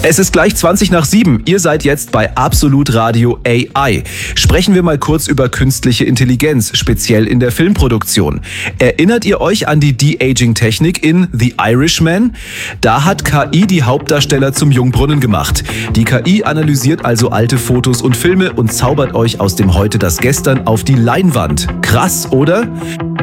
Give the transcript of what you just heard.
Es ist gleich 7:20. Ihr seid jetzt bei Absolut Radio AI. Sprechen wir mal kurz über künstliche Intelligenz, speziell in der Filmproduktion. Erinnert ihr euch an die De-Aging-Technik in The Irishman? Da hat KI die Hauptdarsteller zum Jungbrunnen gemacht. Die KI analysiert also alte Fotos und Filme und zaubert euch aus dem Heute das Gestern auf die Leinwand. Krass, oder?